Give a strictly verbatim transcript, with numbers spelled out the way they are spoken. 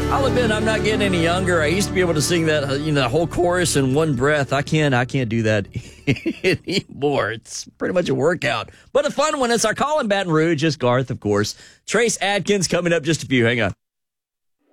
I'll admit I'm not getting any younger. I used to be able to sing that, uh, you know, the whole chorus in one breath. I can't, I can't do that anymore. It's pretty much a workout, but a fun one. It's our call in Baton Rouge. It's Garth, of course. Trace Adkins coming up just a few. Hang on.